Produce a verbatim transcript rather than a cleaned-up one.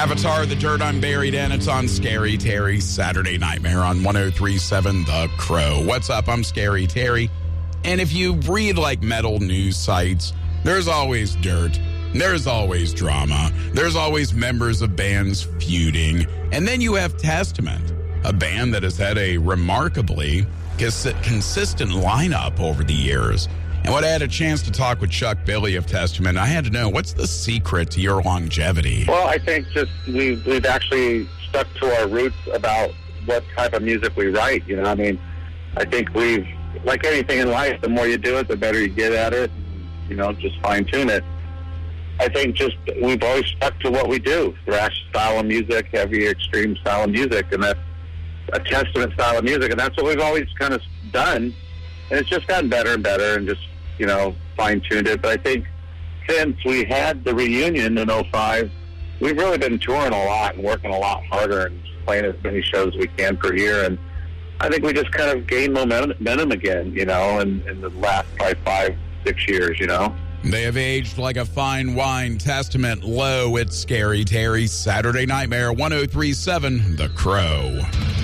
Avatar, The Dirt I'm Buried In. It's on Scary Terry's Saturday Nightmare on one oh three point seven The Crow. What's up? I'm Scary Terry. And if you read like metal news sites, there's always dirt. There's always drama. There's always members of bands feuding. And then you have Testament, a band that has had a remarkably cons- consistent lineup over the years. And when I had a chance to talk with Chuck Billy of Testament, I had to know, what's the secret to your longevity? Well, I think just we've, we've actually stuck to our roots about what type of music we write. You know, I mean, I think we've, like anything in life, the more you do it, the better you get at it. You know, just fine-tune it. I think just we've always stuck to what we do. Thrash style of music, heavy, extreme style of music, and that's a Testament style of music, and that's what we've always kind of done. And it's just gotten better and better and just, you know, fine-tuned it. But I think since we had the reunion in oh five, we've really been touring a lot and working a lot harder and playing as many shows as we can per year. And I think we just kind of gained momentum, momentum again, you know, in, in the last probably five, six years, you know. They have aged like a fine wine. Testament low. It's Scary Terry's Saturday Nightmare, one oh three point seven The Crow.